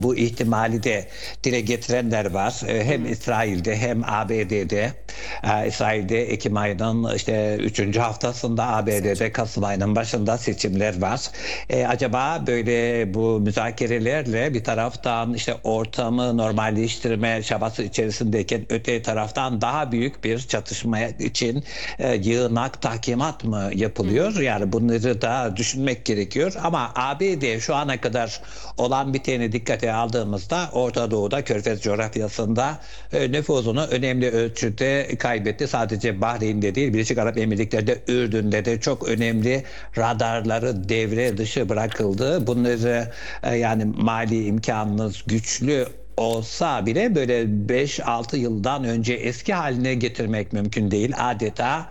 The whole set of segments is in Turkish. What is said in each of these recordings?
Bu ihtimali de dile getirenler var. Hem İsrail'de hem ABD'de. İsrail'de Ekim ayının işte 3. haftasında, ABD'de Kasım ayının başında seçimler var. Acaba böyle bu müzakerelerle bir taraftan işte ortamı normalleştirme çabası içerisindeyken öte taraftan daha büyük bir çatışma için yığınak tahkimat mı yapılıyor? Yani bunları da düşünmek gerekiyor. Ama ABD şu ana kadar olan biteni dikkate aldığımızda Orta Doğu'da, Körfez coğrafyasında nüfuzunu önemli ölçüde kaybetti. Sadece Bahreyn'de değil, Birleşik Arap Emirlikleri'de, Ürdün'de de çok önemli radarları devre dışı bırakıldı. Bunları yani mali imkanınız güçlü olsa bile böyle 5-6 yıldan önce eski haline getirmek mümkün değil. Adeta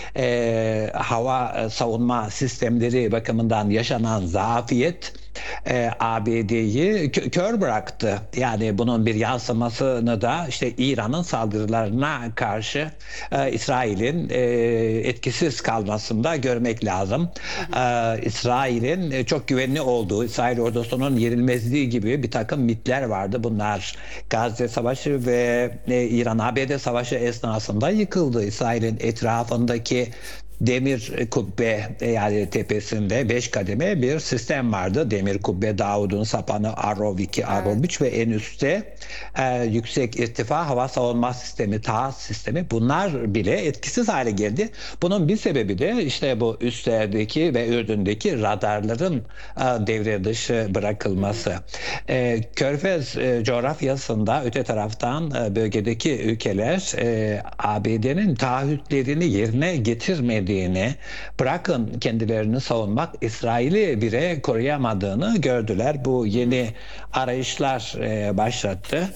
hava savunma sistemleri bakımından yaşanan zafiyet ABD'yi kör bıraktı. Yani bunun bir yansımasını da işte İran'ın saldırılarına karşı İsrail'in etkisiz kalmasında görmek lazım. İsrail'in çok güvenli olduğu, İsrail ordusunun yenilmezliği gibi bir takım mitler vardı. Bunlar Gazze Savaşı ve İran-ABD Savaşı esnasında yıkıldı. İsrail'in etrafındaki demir kubbe yani tepesinde 5 kademe bir sistem vardı. Demir kubbe, Davud'un sapanı, Arrow 2, Arrow 3 ve en üstte yüksek irtifa hava savunma sistemi, taahhüt sistemi, bunlar bile etkisiz hale geldi. Bunun bir sebebi de işte bu üstlerdeki ve Ürdün'deki radarların devre dışı bırakılması. Körfez coğrafyasında öte taraftan bölgedeki ülkeler ABD'nin taahhütlerini yerine getirmediğini, bırakın kendilerini savunmak, İsrail'i bile koruyamadığını gördüler. Bu yeni arayışlar başlattı.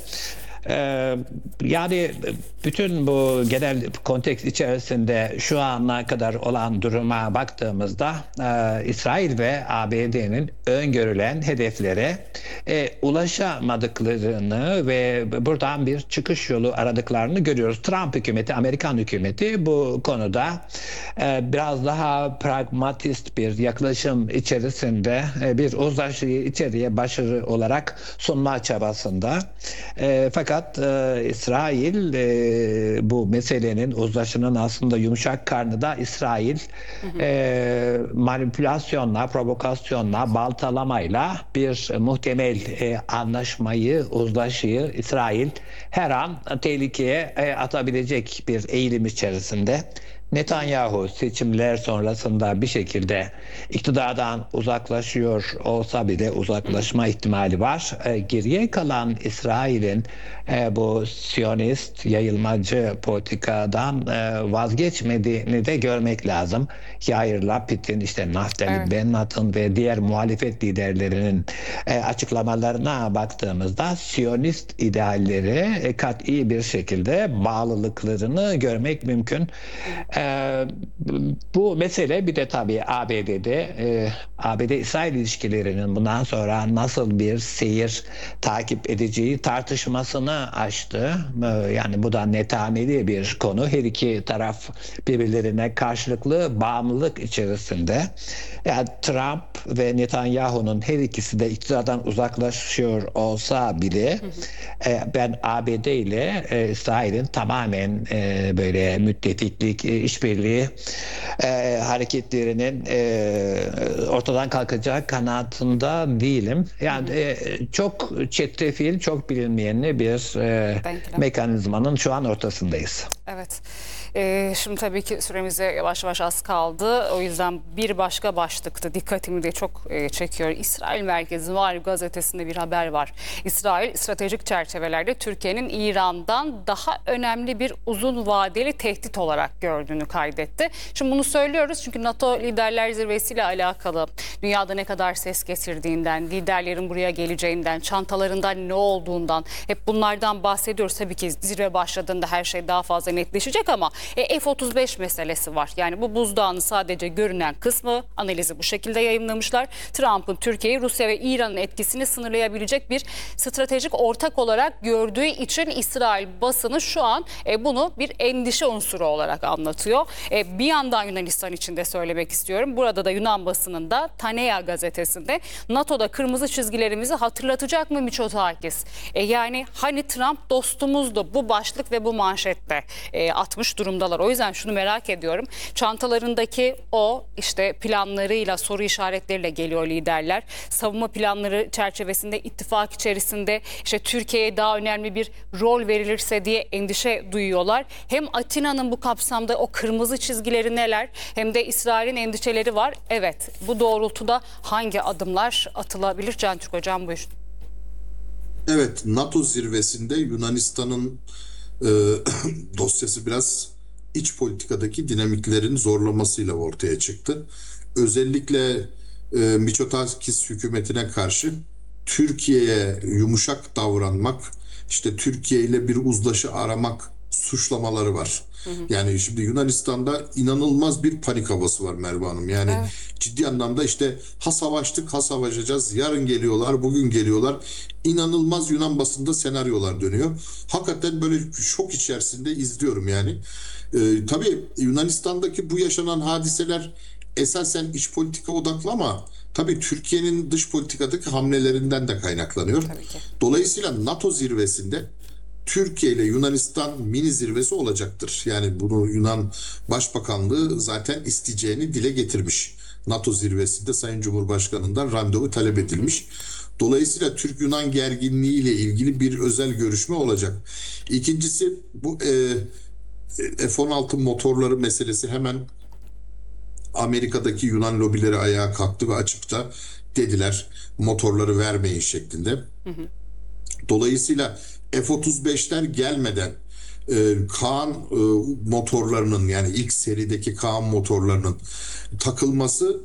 Yani bütün bu genel konteks içerisinde şu ana kadar olan duruma baktığımızda İsrail ve ABD'nin öngörülen hedeflere ulaşamadıklarını ve buradan bir çıkış yolu aradıklarını görüyoruz. Trump hükümeti, Amerikan hükümeti bu konuda biraz daha pragmatist bir yaklaşım içerisinde bir uzlaşıyı içeriye başarı olarak sunma çabasında. Fakat İsrail bu meselenin, uzlaşının aslında yumuşak karnı da İsrail manipülasyonla, provokasyonla, baltalamayla bir muhtemel anlaşmayı, uzlaşıyı İsrail her an tehlikeye atabilecek bir eğilim içerisinde. Netanyahu seçimler sonrasında bir şekilde iktidardan uzaklaşıyor olsa bile uzaklaşma ihtimali var. Geriye kalan İsrail'in bu Siyonist, yayılmacı politikadan vazgeçmediğini de görmek lazım. Yair Lapid'in, işte Naftali Bennett'ın ve diğer muhalefet liderlerinin açıklamalarına baktığımızda Siyonist ideallere kat'i bir şekilde bağlılıklarını görmek mümkün. Bu mesele bir de tabii ABD-İsrail ilişkilerinin bundan sonra nasıl bir seyir takip edeceği tartışmasını açtı. Yani bu da netameli bir konu. Her iki taraf birbirlerine karşılıklı bağımlılık içerisinde. Yani Trump ve Netanyahu'nun her ikisi de iktidardan uzaklaşıyor olsa bile ben ABD ile İsrail'in tamamen böyle müttefiklik, işbirliği hareketlerinin ortadan kalkacak kanaatinde değilim. Yani çok çetrefil, çok bilinmeyenli bir mekanizmanın şu an ortasındayız. Evet. Şimdi tabii ki süremize yavaş yavaş az kaldı. O yüzden bir başka başlıkta dikkatimi de çok çekiyor. İsrail merkezi Var gazetesinde bir haber var. İsrail stratejik çerçevelerde Türkiye'nin İran'dan daha önemli bir uzun vadeli tehdit olarak gördüğünü kaydetti. Şimdi bunu söylüyoruz çünkü NATO Liderler Zirvesi ile alakalı dünyada ne kadar ses getirdiğinden, liderlerin buraya geleceğinden, çantalarından ne olduğundan hep bunlardan bahsediyoruz. Tabii ki zirve başladığında her şey daha fazla netleşecek ama F-35 meselesi var. Yani bu buzdağının sadece görünen kısmı, analizi bu şekilde yayımlamışlar. Trump'ın Türkiye'yi, Rusya ve İran'ın etkisini sınırlayabilecek bir stratejik ortak olarak gördüğü için İsrail basını şu an bunu bir endişe unsuru olarak anlatıyor. yansıtıyor. Bir yandan Yunanistan için de söylemek istiyorum. Burada da Yunan basınında Tanea gazetesinde NATO'da kırmızı çizgilerimizi hatırlatacak mı Mitsotakis? Yani hani Trump dostumuzdu, bu başlık ve bu manşette atmış durumdalar. O yüzden şunu merak ediyorum. Çantalarındaki o işte planlarıyla, soru işaretleriyle geliyor liderler. Savunma planları çerçevesinde ittifak içerisinde işte Türkiye'ye daha önemli bir rol verilirse diye endişe duyuyorlar. Hem Atina'nın bu kapsamda o kırmızı çizgileri neler, hem de İsrail'in endişeleri var. Evet, bu doğrultuda hangi adımlar atılabilir? Can Türk Hocam buyurun. Evet, NATO zirvesinde Yunanistan'ın dosyası biraz iç politikadaki dinamiklerin zorlamasıyla ortaya çıktı. Özellikle Mitsotakis hükümetine karşı Türkiye'ye yumuşak davranmak, işte Türkiye ile bir uzlaşı aramak suçlamaları var. Yani şimdi Yunanistan'da inanılmaz bir panik havası var Merve Hanım. Yani evet, ciddi anlamda işte ha savaştık, ha savaşacağız, yarın geliyorlar, bugün geliyorlar. İnanılmaz Yunan basında senaryolar dönüyor. Hakikaten böyle şok içerisinde izliyorum yani. Tabii Yunanistan'daki bu yaşanan hadiseler esasen iç politika odaklı ama tabii Türkiye'nin dış politikadaki hamlelerinden de kaynaklanıyor. Dolayısıyla NATO zirvesinde Türkiye ile Yunanistan mini zirvesi olacaktır. Yani bunu Yunan Başbakanlığı zaten isteyeceğini dile getirmiş. NATO zirvesinde Sayın Cumhurbaşkanı'ndan randevu talep edilmiş. Dolayısıyla Türk-Yunan gerginliği ile ilgili bir özel görüşme olacak. İkincisi bu F-16 motorları meselesi hemen Amerika'daki Yunan lobileri ayağa kalktı ve açıkça dediler motorları vermeyin şeklinde. Dolayısıyla F-35'ler gelmeden Kaan motorlarının yani ilk serideki Kaan motorlarının takılması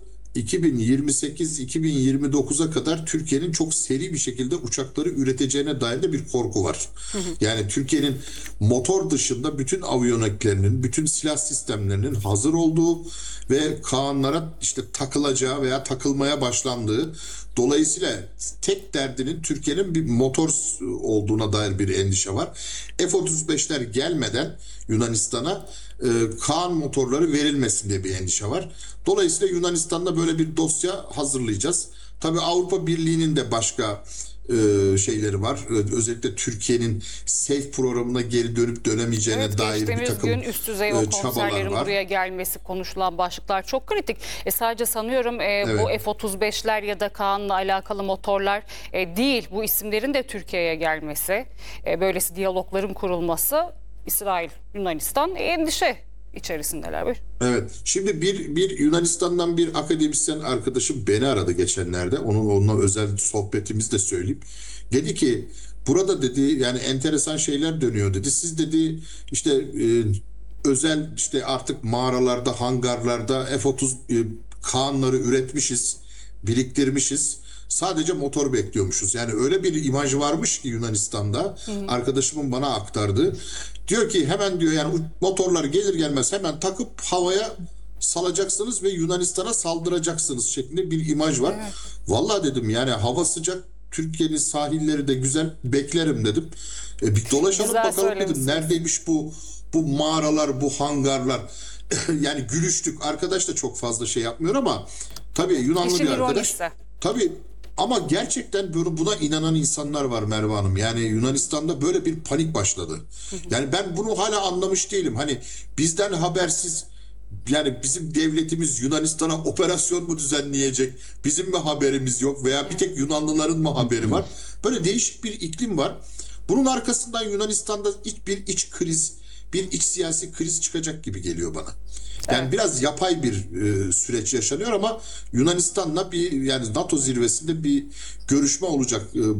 2028-2029'a kadar Türkiye'nin çok seri bir şekilde uçakları üreteceğine dair de bir korku var. Yani Türkiye'nin motor dışında bütün aviyoniklerinin, bütün silah sistemlerinin hazır olduğu ve Kaanlara işte takılacağı veya takılmaya başlandığı, dolayısıyla tek derdinin Türkiye'nin bir motor olduğuna dair bir endişe var. F-35'ler gelmeden Yunanistan'a Kaan motorları verilmesin diye bir endişe var. Dolayısıyla Yunanistan'da böyle bir dosya hazırlayacağız. Tabii Avrupa Birliği'nin de başka şeyleri var. Özellikle Türkiye'nin SAFE programına geri dönüp dönemeyeceğine dair bir takım gün üst düzey o komiserlerin buraya gelmesi, konuşulan başlıklar çok kritik. Sadece sanıyorum bu F-35'ler ya da Kaan'la alakalı motorlar değil. Bu isimlerin de Türkiye'ye gelmesi, böylesi diyalogların kurulması, İsrail, Yunanistan endişe içerisindeler. Evet. Şimdi bir Yunanistan'dan bir akademisyen arkadaşım beni aradı geçenlerde. Onunla özel sohbetimizi de söyleyeyim. Dedi ki burada dedi yani enteresan şeyler dönüyor dedi. Siz dedi işte özel işte artık mağaralarda, hangarlarda F-30 Kaan'ları üretmişiz, biriktirmişiz. Sadece motor bekliyormuşuz. Yani öyle bir imaj varmış ki Yunanistan'da. Arkadaşımın bana aktardı. Diyor ki hemen diyor yani motorlar gelir gelmez hemen takıp havaya salacaksınız ve Yunanistan'a saldıracaksınız şeklinde bir imaj var. Evet. Vallahi dedim yani hava sıcak, Türkiye'nin sahilleri de güzel, beklerim dedim. Bir dolaşalım güzel bakalım dedim. Neredeymiş bu mağaralar, bu hangarlar. Yani gülüştük. Arkadaş da çok fazla şey yapmıyor ama tabii Yunanlı bir arkadaş. Tabii ama gerçekten böyle buna inanan insanlar var Merve Hanım. Yani Yunanistan'da böyle bir panik başladı. Yani ben bunu hala anlamış değilim. Hani bizden habersiz yani bizim devletimiz Yunanistan'a operasyon mu düzenleyecek? Bizim mi haberimiz yok veya bir tek Yunanlıların mı haberi var? Böyle değişik bir iklim var. Bunun arkasından Yunanistan'da bir iç kriz, bir iç siyasi kriz çıkacak gibi geliyor bana. Yani evet, biraz yapay bir süreç yaşanıyor ama Yunanistan'la bir yani NATO zirvesinde bir görüşme olacak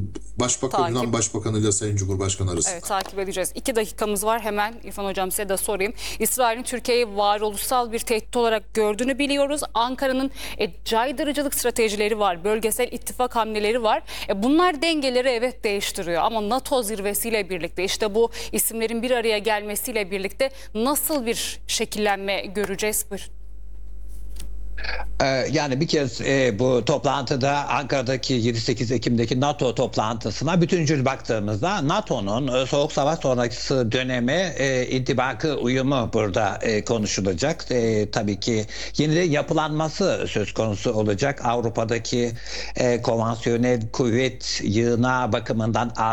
Yunan Başbakanı ile Sayın Cumhurbaşkanı arasında. Evet, takip edeceğiz. 2 dakikamız var. Hemen İrfan Hocam size de sorayım. İsrail'in Türkiye'yi varoluşsal bir tehdit olarak gördüğünü biliyoruz. Ankara'nın caydırıcılık stratejileri var. Bölgesel ittifak hamleleri var. Bunlar dengeleri evet değiştiriyor ama NATO zirvesiyle birlikte işte bu isimlerin bir araya gelmesiyle birlikte nasıl bir şekillenme göreceğiz? Buyurun. Yani bir kez bu toplantıda Ankara'daki 7-8 Ekim'deki NATO toplantısına bütüncül baktığımızda NATO'nun Soğuk Savaş sonrası döneme intibakı uyumu burada konuşulacak. Tabii ki yeniden yapılanması söz konusu olacak. Avrupa'daki konvansiyonel kuvvet yığınağı bakımından